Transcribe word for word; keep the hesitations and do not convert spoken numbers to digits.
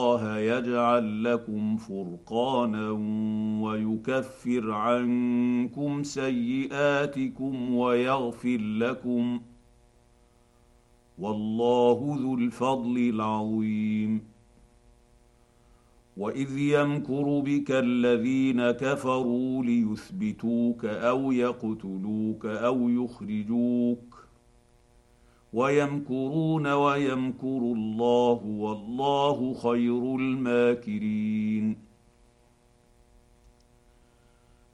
الله يجعل لكم فرقانا ويكفر عنكم سيئاتكم ويغفر لكم، والله ذو الفضل العظيم. واذ يمكر بك الذين كفروا ليثبتوك او يقتلوك او يخرجوك، ويمكرون ويمكر الله والله خير الماكرين.